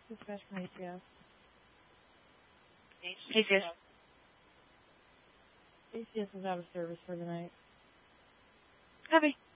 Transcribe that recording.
Dispatch from ACS. ACS. ACS is out of service for the night. Copy.